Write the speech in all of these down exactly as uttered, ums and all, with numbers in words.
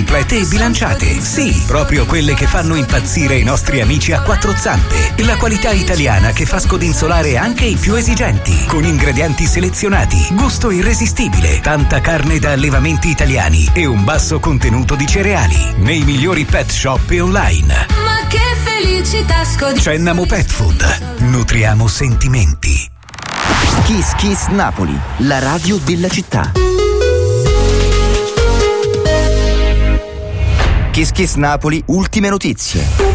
complete e bilanciate. Sì, proprio quelle che fanno impazzire i nostri amici a quattro zampe. La qualità italiana che fa scodinzolare anche i più esigenti. Con ingredienti selezionati, gusto irresistibile, tanta carne da allevamenti italiani e un basso contenuto di cereali. Nei migliori pet shop e online. Ma che felicità scodi. Cennamo Pet Food. Nutriamo sentimenti. Kiss Kiss Napoli, la radio della città. Kiss Kiss Napoli, ultime notizie.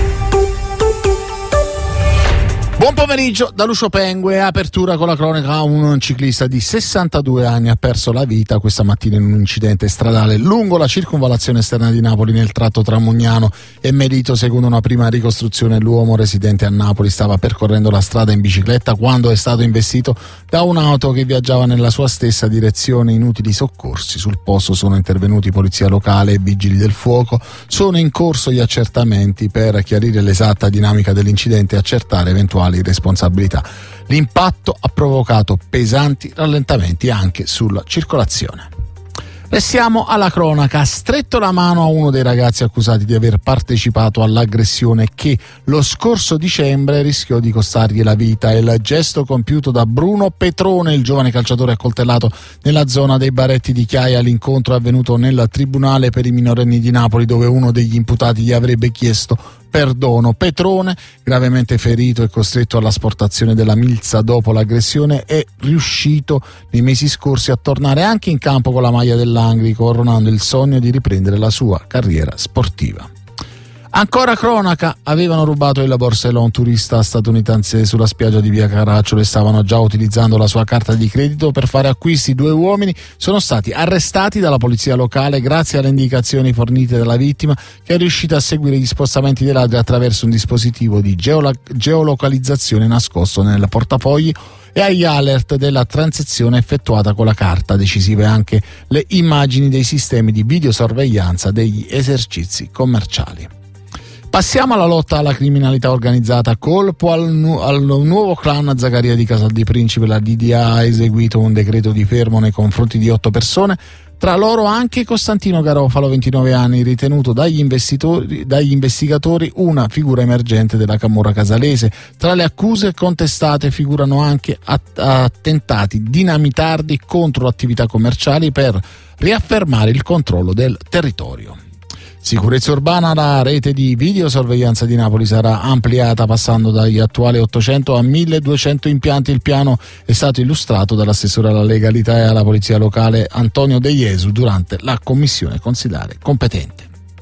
Buon pomeriggio da Lucio Pengue, apertura con la cronaca. Un ciclista di sessantadue anni ha perso la vita questa mattina in un incidente stradale lungo la circonvallazione esterna di Napoli nel tratto tra Mugnano e Melito. Secondo una prima ricostruzione, l'uomo residente a Napoli stava percorrendo la strada in bicicletta quando è stato investito da un'auto che viaggiava nella sua stessa direzione. Inutili soccorsi, sul posto sono intervenuti polizia locale e vigili del fuoco. Sono in corso gli accertamenti per chiarire l'esatta dinamica dell'incidente e accertare eventuali responsabilità. L'impatto ha provocato pesanti rallentamenti anche sulla circolazione. Restiamo alla cronaca. Ha stretto la mano a uno dei ragazzi accusati di aver partecipato all'aggressione che lo scorso dicembre rischiò di costargli la vita. È il gesto compiuto da Bruno Petrone, il giovane calciatore accoltellato nella zona dei Baretti di Chiaia. L'incontro è avvenuto nel tribunale per i minorenni di Napoli, dove uno degli imputati gli avrebbe chiesto perdono. Petrone, gravemente ferito e costretto all'asportazione della milza dopo l'aggressione, è riuscito nei mesi scorsi a tornare anche in campo con la maglia dell'Angri, coronando il sogno di riprendere la sua carriera sportiva. Ancora cronaca, avevano rubato il borsellino a un turista statunitense sulla spiaggia di via Caracciolo e stavano già utilizzando la sua carta di credito per fare acquisti. Due uomini sono stati arrestati dalla polizia locale grazie alle indicazioni fornite dalla vittima, che è riuscita a seguire gli spostamenti dei ladri attraverso un dispositivo di geolo- geolocalizzazione nascosto nel portafogli e agli alert della transazione effettuata con la carta. Decisive anche le immagini dei sistemi di videosorveglianza degli esercizi commerciali. Passiamo alla lotta alla criminalità organizzata. Colpo al, nu- al nuovo clan Zaccaria di Casal di Principe. La D D A ha eseguito un decreto di fermo nei confronti di otto persone, tra loro anche Costantino Garofalo, ventinove anni, ritenuto dagli, investitori, dagli investigatori una figura emergente della camorra casalese. Tra le accuse contestate figurano anche att- attentati dinamitardi contro attività commerciali per riaffermare il controllo del territorio. Sicurezza urbana. La rete di videosorveglianza di Napoli sarà ampliata passando dagli attuali ottocento a milleduecento impianti. Il piano è stato illustrato dall'assessore alla legalità e alla polizia locale Antonio De Jesu durante la commissione consilare competente.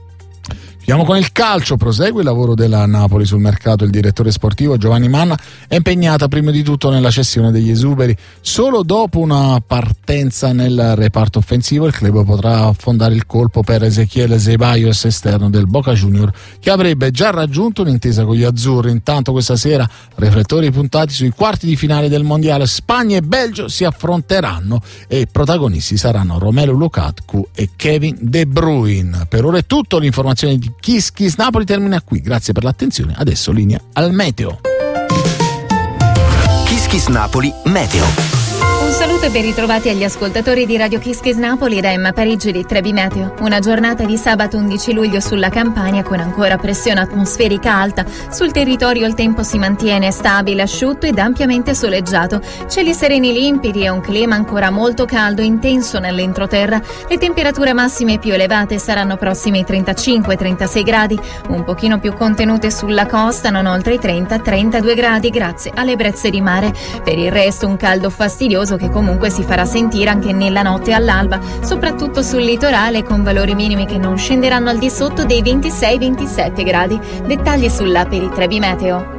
Andiamo con il calcio. Prosegue il lavoro della Napoli sul mercato. Il direttore sportivo Giovanni Manna è impegnata prima di tutto nella cessione degli esuberi. Solo dopo una partenza nel reparto offensivo il club potrà affondare il colpo per Ezequiel Ceballos, esterno del Boca Junior, che avrebbe già raggiunto un'intesa con gli azzurri. Intanto questa sera riflettori puntati sui quarti di finale del mondiale. Spagna e Belgio si affronteranno e i protagonisti saranno Romelu Lukaku e Kevin De Bruyne. Per ora è tutto. L'informazione di Kiss Kiss Napoli termina qui. Grazie per l'attenzione. Adesso linea al meteo. Kiss Kiss Napoli Meteo. Un saluto e ben ritrovati agli ascoltatori di Radio Kiss Kiss Napoli da Emma Parigi di Trebi Meteo. Una giornata di sabato undici luglio sulla Campania con ancora pressione atmosferica alta. Sul territorio il tempo si mantiene stabile, asciutto ed ampiamente soleggiato. Cieli sereni limpidi e un clima ancora molto caldo e intenso nell'entroterra. Le temperature massime più elevate saranno prossime ai trentacinque trentasei gradi, un pochino più contenute sulla costa, non oltre i trenta trentadue gradi grazie alle brezze di mare. Per il resto un caldo fastidioso che comunque si farà sentire anche nella notte e all'alba, soprattutto sul litorale, con valori minimi che non scenderanno al di sotto dei ventisei ventisette gradi. Dettagli sull'app di Trebi Meteo.